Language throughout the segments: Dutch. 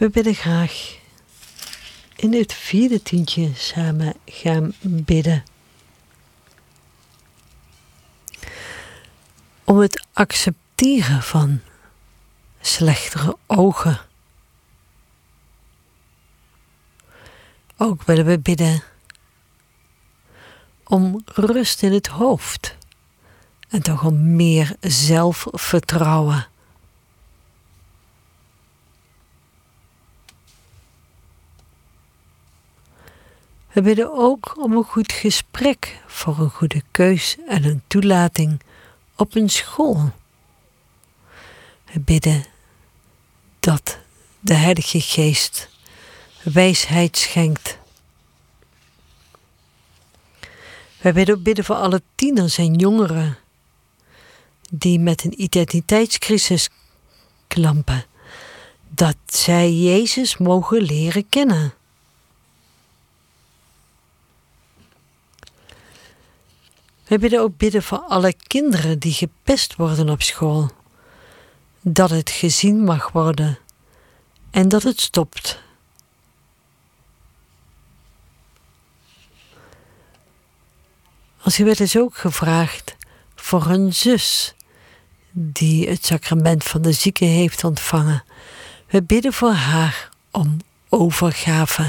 We willen graag in het vierde tientje samen gaan bidden. Om het accepteren van slechtere ogen. Ook willen we bidden om rust in het hoofd en toch om meer zelfvertrouwen. We bidden ook om een goed gesprek voor een goede keus en een toelating op een school. We bidden dat de Heilige Geest wijsheid schenkt. We willen ook bidden voor alle tieners en jongeren die met een identiteitscrisis kampen, dat zij Jezus mogen leren kennen. We willen ook bidden voor alle kinderen die gepest worden op school, dat het gezien mag worden en dat het stopt. Als u werd is ook gevraagd voor een zus die het sacrament van de zieke heeft ontvangen. We bidden voor haar om overgave.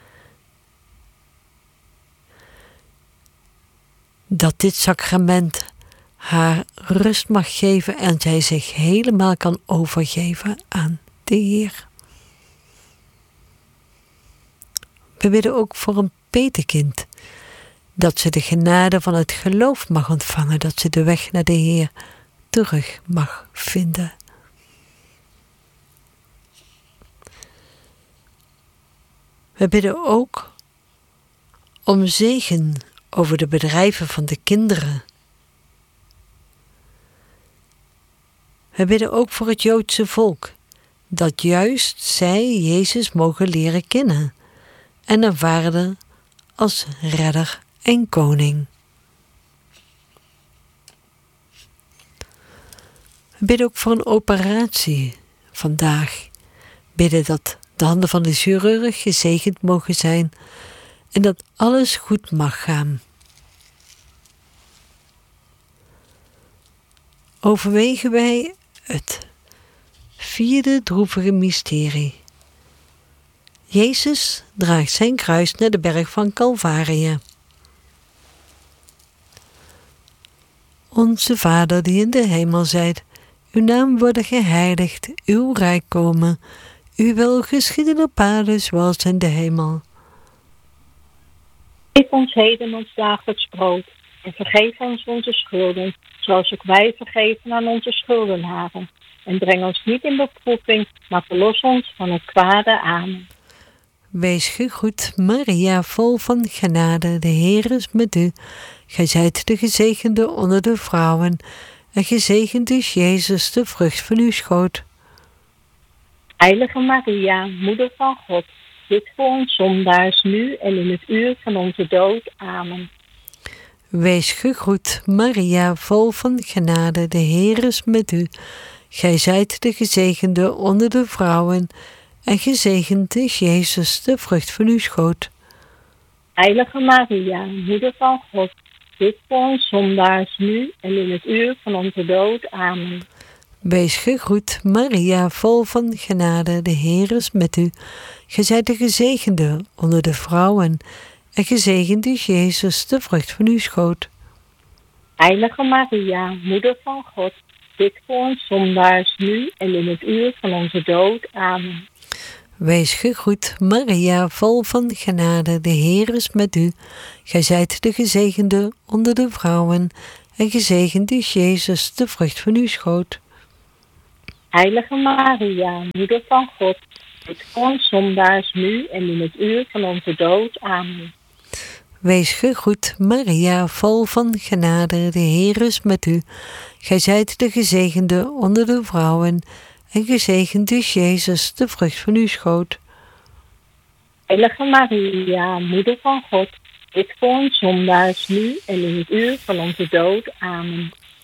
Dat dit sacrament haar rust mag geven en zij zich helemaal kan overgeven aan de Heer. We bidden ook voor een petekind, dat ze de genade van het geloof mag ontvangen, dat ze de weg naar de Heer terug mag vinden. We bidden ook om zegen over de bedrijven van de kinderen. We bidden ook voor het Joodse volk, dat juist zij Jezus mogen leren kennen en ervaren als redder en koning. We bidden ook voor een operatie vandaag. Bidden dat de handen van de chirurg gezegend mogen zijn en dat alles goed mag gaan. Overwegen wij het vierde droevige mysterie. Jezus draagt zijn kruis naar de berg van Calvarië. Onze Vader die in de hemel zijt, uw naam worden geheiligd, uw rijk komen, uw wil geschieden op aarde zoals in de hemel. Geef ons heden ons dagelijks brood en vergeef ons onze schulden, zoals ook wij vergeven aan onze schuldenaren. En breng ons niet in beproeving, maar verlos ons van het kwade. Amen. Wees gegroet, Maria, vol van genade, de Heer is met u. Gij zijt de gezegende onder de vrouwen, en gezegend is Jezus, de vrucht van uw schoot. Heilige Maria, moeder van God, bid voor ons zondaars, nu en in het uur van onze dood. Amen. Wees gegroet, Maria, vol van genade, de Heer is met u. Gij zijt de gezegende onder de vrouwen, en gezegend is Jezus, de vrucht van uw schoot. Heilige Maria, moeder van God, bid voor ons zondaars, nu en in het uur van onze dood. Amen. Wees gegroet, Maria, vol van genade, de Heer is met u. Gij zijt de gezegende onder de vrouwen, en gezegend is Jezus, de vrucht van uw schoot. Heilige Maria, moeder van God, bid voor ons zondaars, nu en in het uur van onze dood. Amen. Wees gegroet, Maria, vol van genade, de Heer is met u. Gij zijt de gezegende onder de vrouwen, en gezegend is Jezus, de vrucht van uw schoot. Heilige Maria, moeder van God, bid voor ons zondaars, nu en in het uur van onze dood. Amen. Wees gegroet, Maria, vol van genade, de Heer is met u. Gij zijt de gezegende onder de vrouwen, en gezegend is Jezus, de vrucht van uw schoot. Heilige Maria, moeder van God, bid voor ons zondaars, nu en in het uur van onze dood. Amen.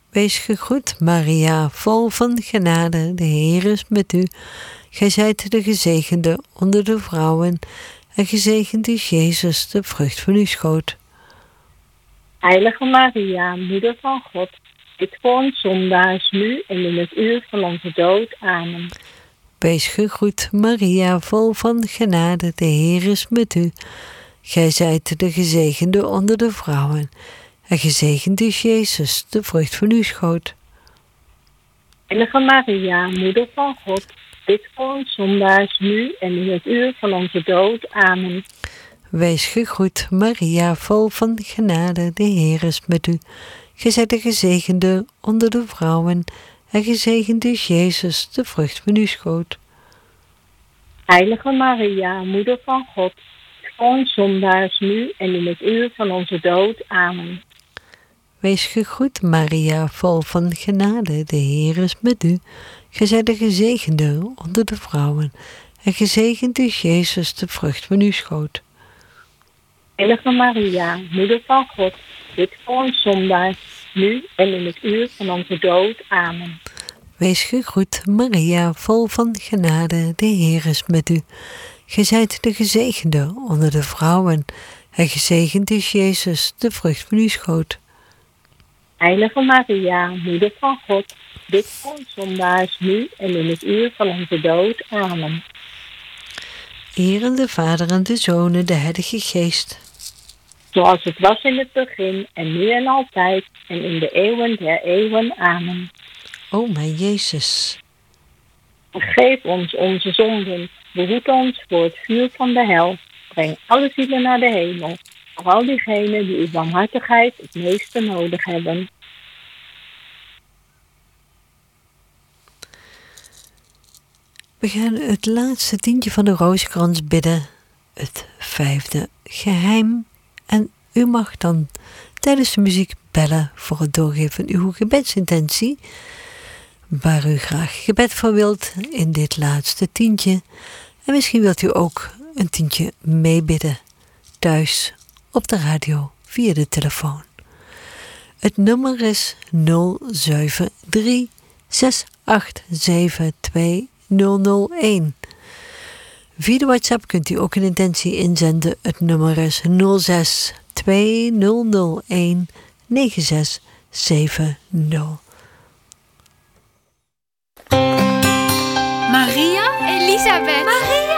Wees gegroet, Maria, vol van genade, de Heer is met u. Gij zijt de gezegende onder de vrouwen, en gezegend is Jezus, de vrucht van uw schoot. Heilige Maria, Moeder van God, bid voor ons zondaars, nu en in het uur van onze dood. Amen. Wees gegroet, Maria, vol van genade, de Heer is met u. Gij zijt de gezegende onder de vrouwen, en gezegend is Jezus, de vrucht van uw schoot. Heilige Maria, Moeder van God, bid voor ons zondaars, nu en in het uur van onze dood. Amen. Wees gegroet, Maria, vol van genade, de Heer is met u. Gij zijt de gezegende onder de vrouwen, en gezegend is Jezus, de vrucht van uw schoot. Heilige Maria, Moeder van God, bid voor ons zondaars, nu en in het uur van onze dood. Amen. Wees gegroet, Maria, vol van genade, de Heer is met u. Gij zijt de gezegende onder de vrouwen, en gezegend is Jezus, de vrucht van uw schoot. Heilige Maria, Moeder van God, bid voor ons zondaars, nu en in het uur van onze dood. Amen. Wees gegroet, Maria, vol van genade, de Heer is met u. Gij zijt de gezegende onder de vrouwen, en gezegend is Jezus, de vrucht van uw schoot. Heilige Maria, Moeder van God, bid voor ons zondaars, nu en in het uur van onze dood. Amen. Eer aan de Vader en de Zoon en de Heilige Geest. Zoals het was in het begin, en nu en altijd, en in de eeuwen der eeuwen. Amen. O mijn Jezus, Vergeef ons onze zonden, behoed ons voor het vuur van de hel. Breng alle zielen naar de hemel, vooral diegenen die uw barmhartigheid het meeste nodig hebben. we gaan het laatste tientje van de Rozenkrans bidden, het 5e geheim. En u mag dan tijdens de muziek bellen voor het doorgeven van uw gebedsintentie, waar u graag gebed voor wilt in dit laatste tientje. En misschien wilt u ook een tientje meebidden thuis op de radio via de telefoon. Het nummer is 073 687 2001. Via de WhatsApp kunt u ook een intentie inzenden. Het nummer is 06 2001 9670. Maria, Elisabeth. Maria.